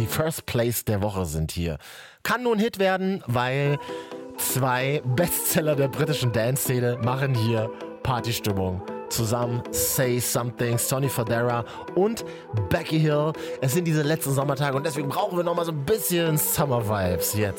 First Place der Woche sind hier. Kann nur ein Hit werden, weil 2 Bestseller der britischen Dance-Szene machen hier Partystimmung. Zusammen Say Something, Sonny Fodera und Becky Hill. Es sind diese letzten Sommertage und deswegen brauchen wir nochmal so ein bisschen Summer Vibes jetzt.